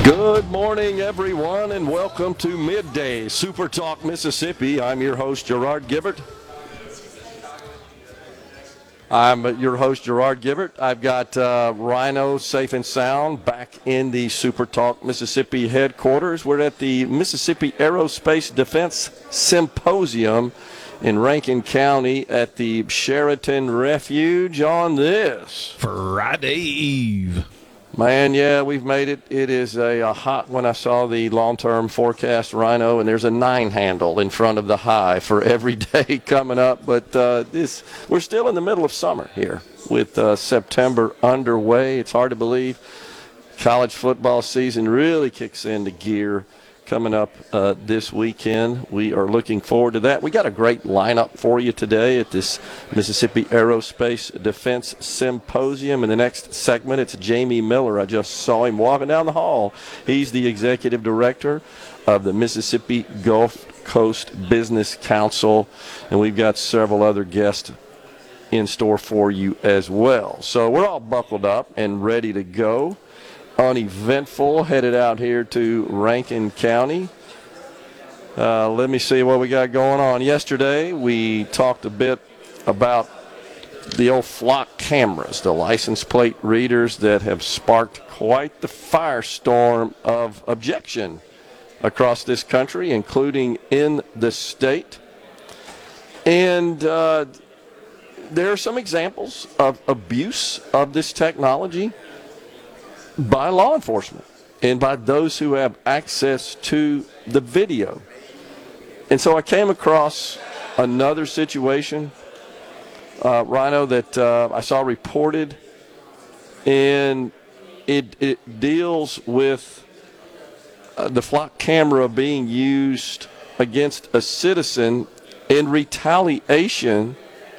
Good morning, everyone, and welcome to Midday Super Talk Mississippi. I'm your host, Gerard Gibbert. I've got Rhino safe and sound back in the Super Talk Mississippi headquarters. We're at the Mississippi Aerospace Defense Symposium in Rankin County at the Sheraton Refuge on this Friday Eve. Man, yeah, we've made it. It is a hot one. I saw the long-term forecast, Rhino, and there's a 9 handle in front of the high for every day coming up. But we're still in the middle of summer here with September underway. It's hard to believe. College football season really kicks into gear coming up this weekend. We are looking forward to that. We got a great lineup for you today at this Mississippi Aerospace Defense Symposium. In the next segment, it's Jamie Miller. I just saw him walking down the hall. He's the executive director of the Mississippi Gulf Coast Business Council, and we've got several other guests in store for you as well. So we're all buckled up and ready to go. Uneventful, headed out here to Rankin County. Let me see what we got going on. Yesterday, we talked a bit about the old flock cameras, the license plate readers that have sparked quite the firestorm of objection across this country, including in the state. And there are some examples of abuse of this technology by law enforcement and by those who have access to the video. And so I came across another situation, Rhino, that I saw reported, and it deals with the flock camera being used against a citizen in retaliation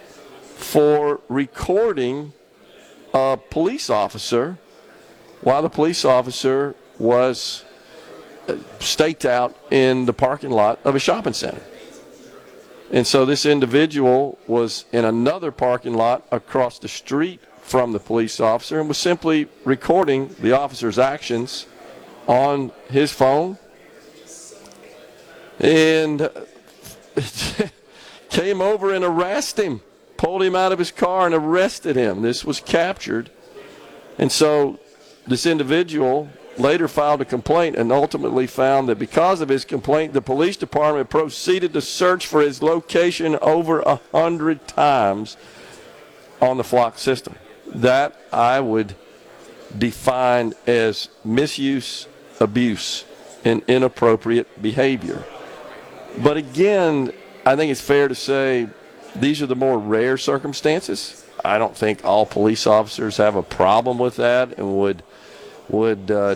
for recording a police officer while the police officer was staked out in the parking lot of a shopping center. And so this individual was in another parking lot across the street from the police officer and was simply recording the officer's actions on his phone, and came over and arrested him, pulled him out of his car and arrested him. This was captured. And so this individual later filed a complaint and ultimately found that because of his complaint, the police department proceeded to search for his location over 100 times on the flock system. That I would define as misuse, abuse, and inappropriate behavior. But again, I think it's fair to say these are the more rare circumstances. I don't think all police officers have a problem with that and would